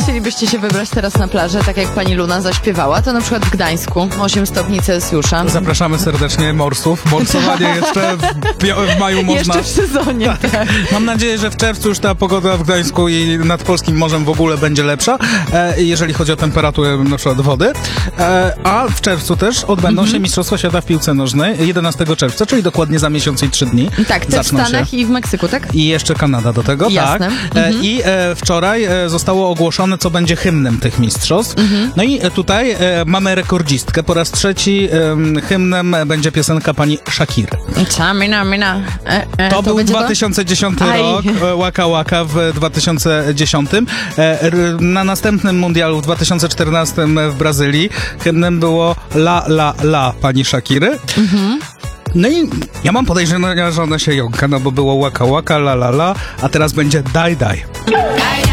chcielibyście się wybrać teraz na plażę, tak jak pani Luna zaśpiewała, to na przykład w Gdańsku 8 stopni Celsjusza. Zapraszamy serdecznie morsów. Morsowanie jeszcze w maju można. Jeszcze w sezonie, tak. Mam nadzieję, że w czerwcu już ta pogoda w Gdańsku i nad polskim morzem w ogóle będzie lepsza, jeżeli chodzi o temperaturę na przykład wody. A w czerwcu też odbędą się Mistrzostwa Świata w piłce nożnej 11 czerwca, czyli dokładnie za miesiąc i 3 dni. Tak, też w Stanach i w Meksyku, tak? I jeszcze Kanada do tego, Jasne. tak. I wczoraj zostało ogłoszone, co będzie hymnem tych mistrzostw. No i tutaj mamy rekordzistkę. Po raz trzeci hymnem będzie piosenka pani Shakiry. To był 2010 rok, Waka Waka w 2010. Na następnym mundialu w 2014 w Brazylii hymnem było La La La pani Shakiry. No i ja mam podejrzenia, że ona się jąka, no bo było Waka Waka, La La La, a teraz będzie Daj Daj.